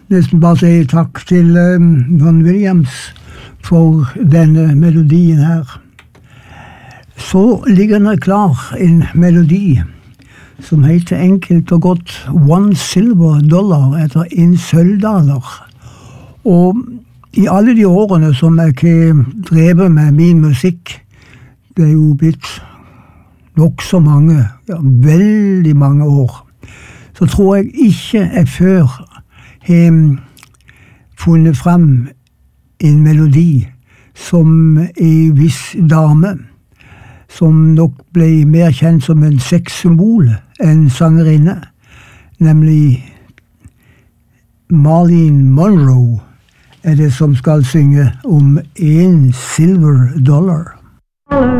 nesten bare si takk til John Williams for denne melodien her. Så ligger det klar en melodi som heter enkelt og godt $1 silver dollar, etter en sølvdaler. Og i alle de årene som jeg har drevet med min musikk, det er jo blitt nok så mange, ja, veldig mange år, så tror jeg ikke jeg før har funnet frem en melodi som en viss dame, som nok ble mer kjent som en sexsymbol enn sangerinne, nemlig Marilyn Monroe, er det som skal synge om $1 silver dollar.